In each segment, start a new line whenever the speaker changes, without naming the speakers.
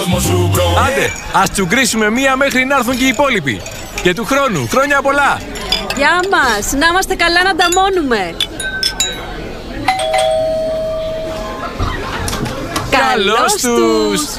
κόσμο σου μπρο.
Άντε, ας τσουγκρίσουμε μία μέχρι να έρθουν και οι υπόλοιποι. Και του χρόνου, χρόνια πολλά.
Γεια μας, να είμαστε καλά να ανταμώνουμε.
Καλώς τους.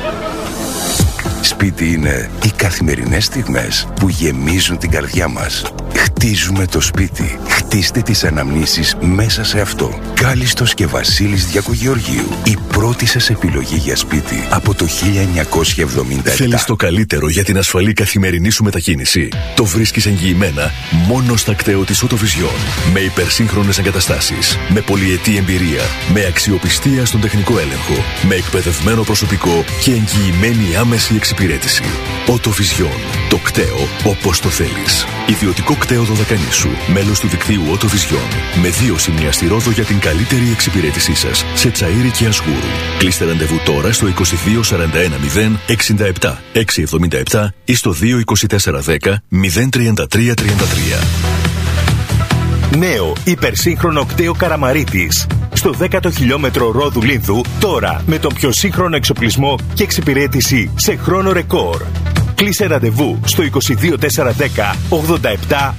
Σπίτι είναι οι καθημερινές στιγμές που γεμίζουν την καρδιά μας. Χτίζουμε το σπίτι. Χτίστε τις αναμνήσεις μέσα σε αυτό. Κάλιστος και Βασίλης Διακογεωργίου. Η πρώτη σας επιλογή για σπίτι από το 1977.
Θέλεις το καλύτερο για την ασφαλή καθημερινή σου μετακίνηση? Το βρίσκεις εγγυημένα μόνο στα κτέο της Autovision. Με υπερσύγχρονες εγκαταστάσεις, με πολυετή εμπειρία, με αξιοπιστία στον τεχνικό έλεγχο, με εκπαιδευμένο προσωπικό και εγγυημένη άμεση εξυπηρέτηση. Autovision. Το κτέο όπως το θέλεις. Ιδιωτικό κτέο Δωδεκανήσου. Μέλος του δικτύου Autovision. Με 2 σημεία στη Ρόδο για την καλύτερη εξυπηρέτησή σας. Σε Τσαΐρι και Ασγούρου. Κλείστε ραντεβού τώρα στο 22 41 0 67 677 ή στο 224 10 033 33.
Νέο υπερσύγχρονο κτέο Καραμαρίτης. Στο 10ο χιλιόμετρο Ρόδου Λίνδου, τώρα με τον πιο σύγχρονο εξοπλισμό και εξυπηρέτηση σε χρόνο ρεκόρ. Κλείσε ραντεβού στο 22 410 87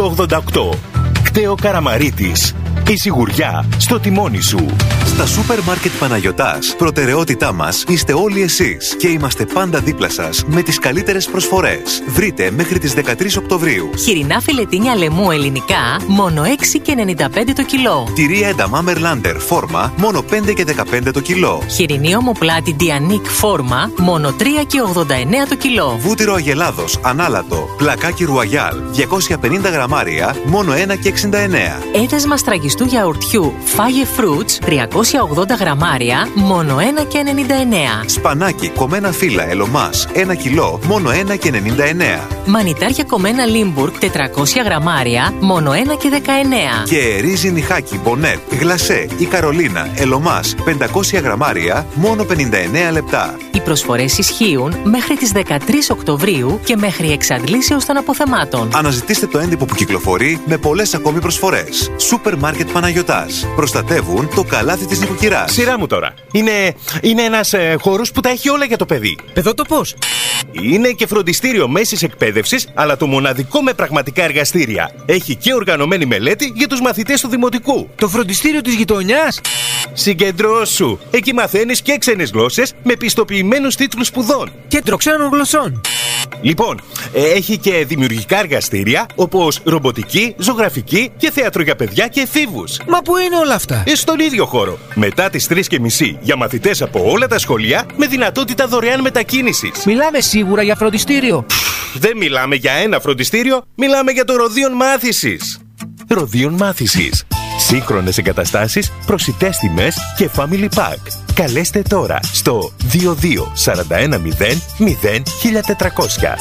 888. Κτέο Καραμαρίτης. Η σιγουριά στο τιμόνι σου.
Στα σούπερ μάρκετ Παναγιωτάς, προτεραιότητά μας είστε όλοι εσείς και είμαστε πάντα δίπλα σας με τις καλύτερες προσφορές. Βρείτε μέχρι τις 13 Οκτωβρίου.
Χοιρινά φιλετίνια λεμού ελληνικά, μόνο 6,95 το κιλό.
Τυρί ένταμα Μερλάντερ φόρμα, μόνο 5,15 το κιλό.
Χοιρινή ομοπλάτη Διανίκ φόρμα, μόνο 3,89 το κιλό.
Βούτυρο Αγελάδος ανάλατο, πλακάκι Ρουαγιάλ, 250 γραμμάρια, μόνο 1,69.
Έδεσμα στραγγιστού γιαουρτιού Φάγε Fruits, 380 γραμμάρια, μόνο 1,99.
Σπανάκι κομμένα φύλλα Ελομάς, 1 κιλό, μόνο 1,99.
Μανιτάρια κομμένα Λίμπουργκ, 400 γραμμάρια, μόνο 1,19.
Και ρύζι νιχάκι Μπονέτ, γλασέ ή Καρολίνα Ελομάς, 500 γραμμάρια, μόνο 59 λεπτά.
Οι προσφορές ισχύουν μέχρι τις 13 Οκτωβρίου και μέχρι εξαντλήσεως των αποθεμάτων.
Αναζητήστε το έντυπο που κυκλοφορεί με πολλές ακόμη προσφορές. Σούπερ μάρκετ Παναγιωτάς. Προστατεύουν το καλάθι της νοικοκυράς.
Σειρά μου τώρα. Είναι ένας χώρος που τα έχει όλα για το παιδί.
Παιδότοπος.
Είναι και φροντιστήριο μέσης εκπαίδευσης, αλλά το μοναδικό με πραγματικά εργαστήρια. Έχει και οργανωμένη μελέτη για τους μαθητές του δημοτικού.
Το φροντιστήριο της γειτονιάς.
Συγκεντρώσου. Εκεί μαθαίνεις και ξένες γλώσσες με πιστοποιημένους τίτλους σπουδών.
Κέντρο ξένων γλωσσών.
Λοιπόν, έχει και δημιουργικά εργαστήρια όπως ρομποτική, ζωγραφική και θέατρο για παιδιά και εφήβους.
Μα πού είναι όλα αυτά?
Στον ίδιο χώρο. Μετά τις 3:30 για μαθητές από όλα τα σχολεία με δυνατότητα δωρεάν μετακίνησης.
Μιλάμε σίγουρα για φροντιστήριο?
Δεν μιλάμε για ένα φροντιστήριο, μιλάμε για το Ροδίον Μάθησης. Ροδίον Μάθησης. Σύγχρονες εγκαταστάσεις, προσιτές τιμές και family pack. Καλέστε τώρα στο 22 41 0 0 1400.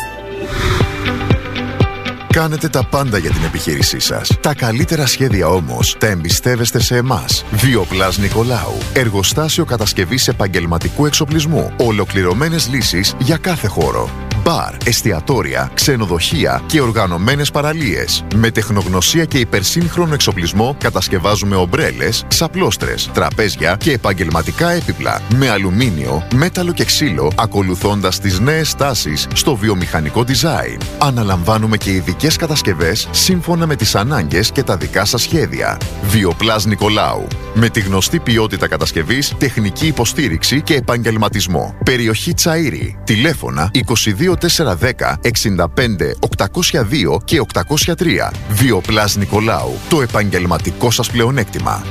Κάνετε τα πάντα για την επιχείρησή σας. Τα καλύτερα σχέδια όμως τα εμπιστεύεστε σε εμάς. Βιοπλάς Νικολάου. Εργοστάσιο κατασκευής επαγγελματικού εξοπλισμού. Ολοκληρωμένες λύσεις για κάθε χώρο. Μπαρ, εστιατόρια, ξενοδοχεία και οργανωμένες παραλίες. Με τεχνογνωσία και υπερσύγχρονο εξοπλισμό κατασκευάζουμε ομπρέλες, ξαπλώστρες, τραπέζια και επαγγελματικά έπιπλα. Με αλουμίνιο, μέταλλο και ξύλο, ακολουθώντας τις νέες τάσεις στο βιομηχανικό design. Αναλαμβάνουμε και ειδικές κατασκευές σύμφωνα με τις ανάγκες και τα δικά σας σχέδια. Βιοπλάς Νικολάου. Με τη γνωστή ποιότητα κατασκευής, τεχνική υποστήριξη και επαγγελματισμό. Περιοχή Τσαΐρι. Τηλέφωνα 22 410 65 802 και 803. Βιοπλάς Νικολάου. Το επαγγελματικό σας πλεονέκτημα.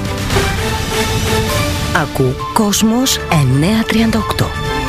Ακού Κόσμος 938.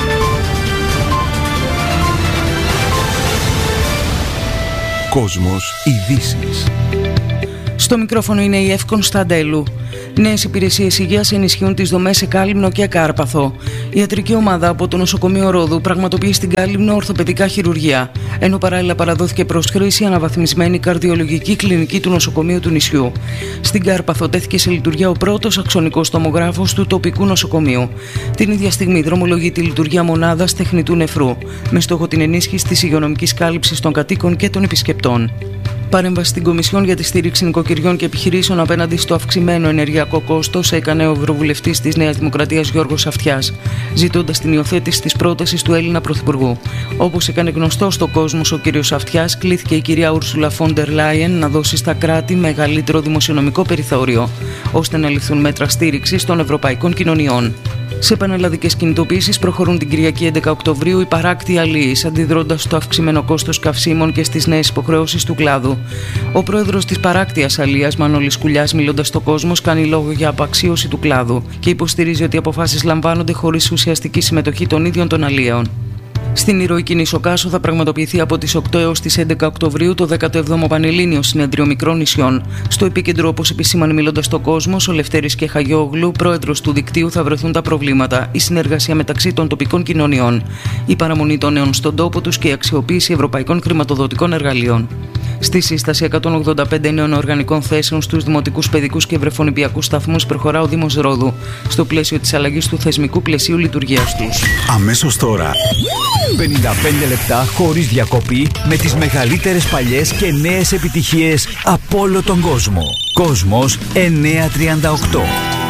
Κόσμος ειδήσεις.
Στο μικρόφωνο είναι η Εύη Κωνσταντέλου. Νέες υπηρεσίες υγείας ενισχύουν τις δομές σε Κάλυμνο και Κάρπαθο. Η ιατρική ομάδα από το νοσοκομείο Ρόδου πραγματοποιεί στην Κάλυμνο ορθοπαιδικά χειρουργία, ενώ παράλληλα παραδόθηκε προς χρήση αναβαθμισμένη καρδιολογική κλινική του νοσοκομείου του νησιού. Στην Κάρπαθο τέθηκε σε λειτουργία ο πρώτος αξονικός τομογράφος του τοπικού νοσοκομείου. Την ίδια στιγμή δρομολογεί τη λειτουργία μονάδας τεχνητού νεφρού, με στόχο την ενίσχυση της υγειονομικής κάλυψης των κατοίκων και των επισκεπτών. Παρέμβαση στην Κομισιόν για τη στήριξη νοικοκυριών και επιχειρήσεων απέναντι στο αυξημένο ενεργειακό κόστος έκανε ο Ευρωβουλευτής της Νέας Δημοκρατίας Γιώργος Αυτιάς, ζητώντας την υιοθέτηση της πρότασης του Έλληνα Πρωθυπουργού. Όπως έκανε γνωστό στον κόσμο ο κύριος Αυτιάς, κλήθηκε η κυρία Ούρσουλα Φόντερ Λάιεν να δώσει στα κράτη μεγαλύτερο δημοσιονομικό περιθώριο, ώστε να ληφθούν μέτρα στήριξης των ευρωπαϊκών κοινωνιών. Σε πανελλαδικές κινητοποιήσεις προχωρούν την Κυριακή 11 Οκτωβρίου οι παράκτιοι αλίεις, αντιδρώντας στο αυξημένο κόστος καυσίμων και στις νέες υποχρεώσεις του κλάδου. Ο πρόεδρος της παράκτιας αλίας, Μανώλης Κουλιάς, μιλώντας στο κόσμο, κάνει λόγο για απαξίωση του κλάδου και υποστηρίζει ότι οι αποφάσεις λαμβάνονται χωρίς ουσιαστική συμμετοχή των ίδιων των αλίεων. Στην ηρωική νήσο Κάσο θα πραγματοποιηθεί από τις 8 έως τις 11 Οκτωβρίου το 17ο Πανελλήνιο Συνέδριο Μικρών Νησιών. Στο επίκεντρο, όπως επισήμανε μιλώντας στον κόσμο, ο Λευτέρης Κεχαγιόγλου, πρόεδρος του δικτύου, θα βρεθούν τα προβλήματα, η συνεργασία μεταξύ των τοπικών κοινωνιών, η παραμονή των νέων στον τόπο τους και η αξιοποίηση ευρωπαϊκών χρηματοδοτικών εργαλείων. Στη σύσταση 185 νέων οργανικών θέσεων στους δημοτικούς, παιδικούς και βρεφονιπιακούς σταθμούς προχωρά ο Δήμος Ρόδου, στο πλαίσιο της αλλαγής του θεσμικού πλαισίου λειτουργίας τους.
Αμέσως τώρα, 55 λεπτά χωρίς διακοπή με τις μεγαλύτερες παλιές και νέες επιτυχίες από όλο τον κόσμο. Κόσμος 938.